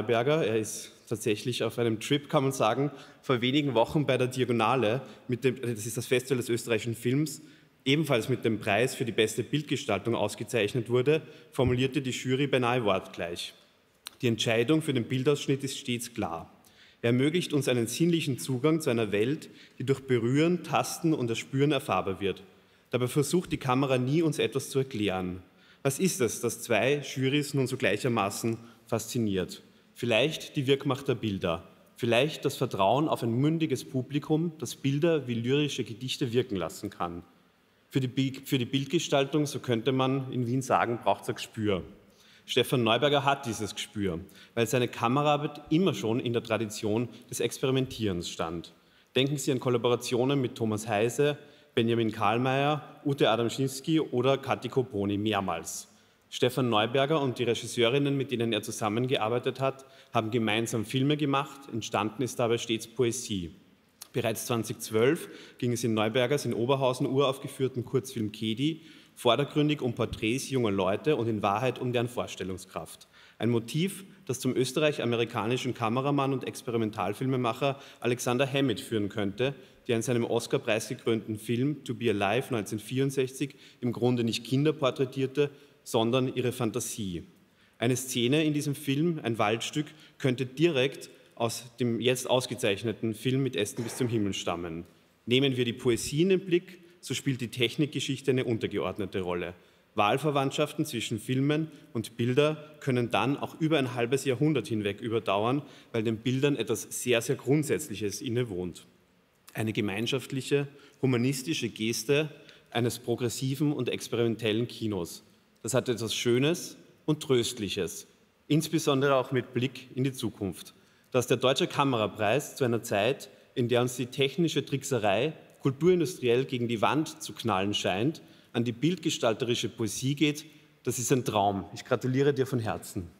Neuberger. Er ist tatsächlich auf einem Trip, kann man sagen, vor wenigen Wochen bei der Diagonale, das ist das Festival des österreichischen Films, ebenfalls mit dem Preis für die beste Bildgestaltung ausgezeichnet wurde, formulierte die Jury beinahe wortgleich: Die Entscheidung für den Bildausschnitt ist stets klar. Er ermöglicht uns einen sinnlichen Zugang zu einer Welt, die durch Berühren, Tasten und Erspüren erfahrbar wird. Dabei versucht die Kamera nie, uns etwas zu erklären. Was ist es, das zwei Jurys nun so gleichermaßen fasziniert? Vielleicht die Wirkmacht der Bilder, vielleicht das Vertrauen auf ein mündiges Publikum, das Bilder wie lyrische Gedichte wirken lassen kann. Für die Bildgestaltung, so könnte man in Wien sagen, braucht es ein Gespür. Stefan Neuberger hat dieses Gespür, weil seine Kameraarbeit immer schon in der Tradition des Experimentierens stand. Denken Sie an Kollaborationen mit Thomas Heise, Benjamin Karlmeier, Ute Adamczynski oder Kathi Kopponi mehrmals. Stefan Neuberger und die Regisseurinnen, mit denen er zusammengearbeitet hat, haben gemeinsam Filme gemacht. Entstanden ist dabei stets Poesie. Bereits 2012 ging es in Neubergers in Oberhausen uraufgeführten Kurzfilm Kedi vordergründig um Porträts junger Leute und in Wahrheit um deren Vorstellungskraft. Ein Motiv, das zum österreich-amerikanischen Kameramann und Experimentalfilmemacher Alexander Hammett führen könnte, der in seinem Oscar-preisgekrönten Film To Be Alive 1964 im Grunde nicht Kinder porträtierte, sondern ihre Fantasie. Eine Szene in diesem Film, ein Waldstück, könnte direkt aus dem jetzt ausgezeichneten Film Mit Ästen bis zum Himmel stammen. Nehmen wir die Poesie in den Blick, so spielt die Technikgeschichte eine untergeordnete Rolle. Wahlverwandtschaften zwischen Filmen und Bilder können dann auch über ein halbes Jahrhundert hinweg überdauern, weil den Bildern etwas sehr, sehr Grundsätzliches innewohnt. Eine gemeinschaftliche, humanistische Geste eines progressiven und experimentellen Kinos. Das hat etwas Schönes und Tröstliches, insbesondere auch mit Blick in die Zukunft. Dass der Deutsche Kamerapreis zu einer Zeit, in der uns die technische Trickserei kulturindustriell gegen die Wand zu knallen scheint, an die bildgestalterische Poesie geht, das ist ein Traum. Ich gratuliere dir von Herzen.